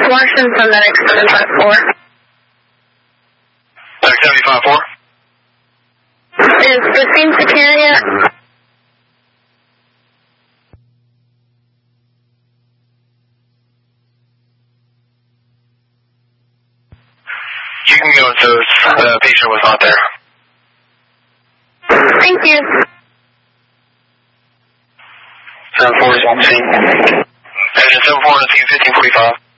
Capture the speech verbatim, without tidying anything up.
Washington, medic seven five four. Medic seven five four? Is Christine secure yet? You can go into the patient was not there. Thank you. seven four is on scene. Engine seven four on scene, fifteen forty-five.